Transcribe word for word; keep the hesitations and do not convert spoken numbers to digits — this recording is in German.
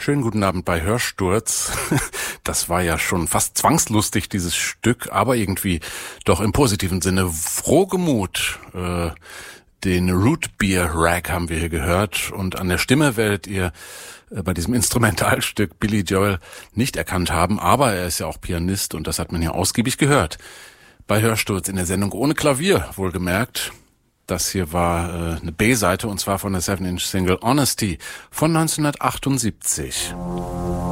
Schönen guten Abend bei Hörsturz. Das war ja schon fast zwangslustig, dieses Stück, aber irgendwie doch im positiven Sinne frohgemut. Äh, den Root Beer Rag haben wir hier gehört und an der Stimme werdet ihr äh, bei diesem Instrumentalstück Billy Joel nicht erkannt haben, aber er ist ja auch Pianist und das hat man ja ausgiebig gehört. Bei Hörsturz in der Sendung ohne Klavier, wohlgemerkt. Das hier war äh, eine B-Seite und zwar von der Seven Inch Single Honesty von neunzehnhundertachtundsiebzig.